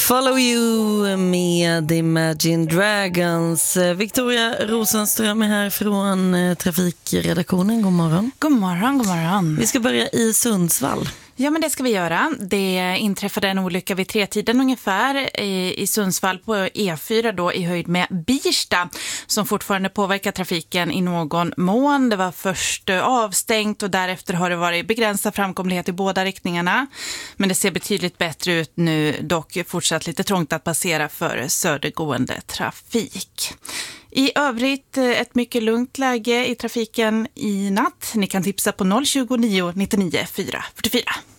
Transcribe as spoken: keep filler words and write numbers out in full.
Follow You med Imagine Dragons. Victoria Rosenström är här från trafikredaktionen. God morgon. God morgon, god morgon. Vi ska börja i Sundsvall. Ja, men det ska vi göra. Det inträffade en olycka vid tretiden ungefär i, i Sundsvall på E fyra då i höjd med Birsta som fortfarande påverkar trafiken i någon mån. Det var först avstängt och därefter har det varit begränsad framkomlighet i båda riktningarna. Men det ser betydligt bättre ut nu, dock fortsatt lite trångt att passera för södergående trafik. I övrigt ett mycket lugnt läge i trafiken i natt. Ni kan tipsa på noll tjugo nio nittionio fyra fyrtiofyra.